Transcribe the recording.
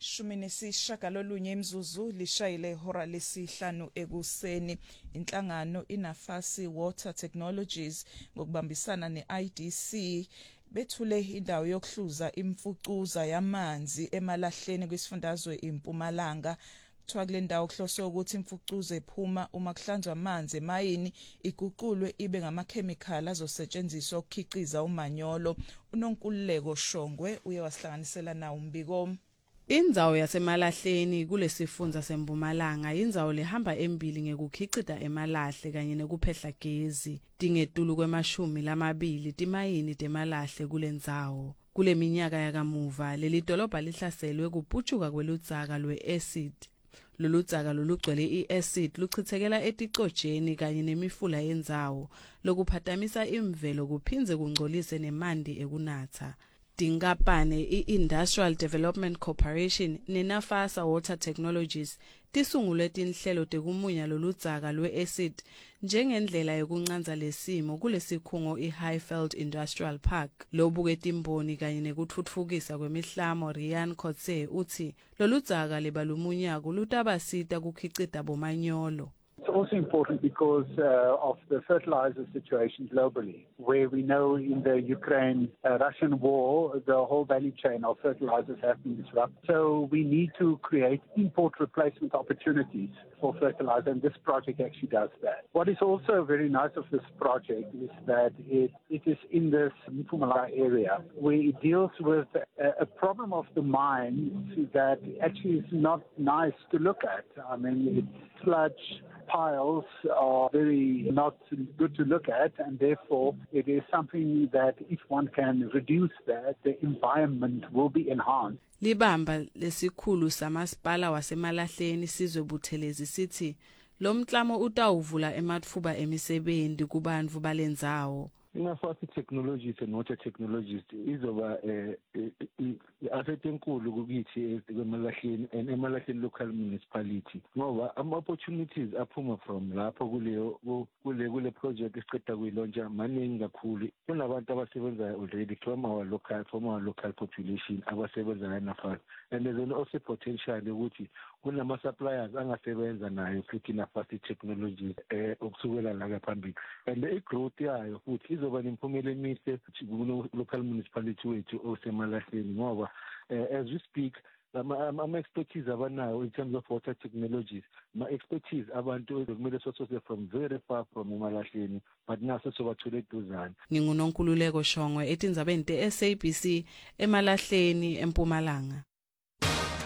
16 imzuzu lishayile ihora lesihlanu ekuseni. Inhlangano iNafasi Water Technologies ngokubambisana neIDC bethule indawo yokuhluza imfucuza yamanzi emalahleni kwisifundazwe iMpumalanga. Kuthiwa kule ndawo kuhloswe ukuthi imfucuza ephuma uma kuhlanzwa amanzi emayini iguqulwe ibe ngamakhemikhali azosetshenziswa ukukhiqiza umanyolo. uNonkululeko Shongwe uye wasihlanganisela nawo umbiko. Indzawo yasemalahleni kulesifundza seMpumalanga indzawo lehamba embili ngekukhicita emalahle kanye nekuphehla gezi. Tingetulu kwemashumi timayini temalahle kulendzawo. Kule minyaka yakamuva leli dolobha lihlaselwe kuphucuka kweludzaka lwe-acid. Lolu dzaka lolugcwele i-acid luchithekela eticojeni kanye nemifula yendzawo lokuphatamisa imvelo kuphindze kungcolise nemanti ekunatha. Tinkampane i-Industrial Development Corporation neNafasa Water Technologies tisungule tinhlelo tekumunya loludzaka lwe-acid njengendlela yokuncanza lesimo kulesikhungo i-Highveld Industrial Park. Lobuke timboni kanye nekutfutfukisa kwemihlamo Rian Kotse uthi loludzaka lebalumunyako lutabasita kukhicita bomanyolo. It's also important because of the fertilizer situation globally, where we know in the Ukraine-Russian war, the whole value chain of fertilizers have been disrupted. So we need to create import replacement opportunities for fertilizer, and this project actually does that. What is also very nice of this project is that it is in this Mpumalanga area, where it deals with a problem of the mine that actually is not nice to look at. I mean, sludge piles are very not good to look at, and therefore it is something that if one can reduce that, the environment will be enhanced. Libamba lesikhulu samasipala wasemalahleni Sizwe Buthelezi sithi lo mklamo utawuvula ematfuba emisebenzi kubantfu balendzawo. Nafasi Technologies and Water Technologies izoba asset enkulu kukithi kwemalahleni and emalahleni local municipality ngoba ama-opportunities aphuma from lapho kule project esiqeda kuyilontsha maningi kakhulu. Kunabantu abasebenzayo already from our local population abasebenza eNafasi, and there's also potential ukuthi kunama-suppliers angasebenza nayo futhi Nafasi Technologies ukusukela la phambili, and i-growth yayo futhi izoba nemiphumela emihle local municipality wethu osemalahleni ngoba as we speak ama-expertise abanayo in terms of water technologies, ma-expertise abantu kumele sosose from very far from emalahleni but naso sobathole eduzane. NginguNonkululeko Shongwe etindzabeni te-SABC emalahleni eMpumalanga.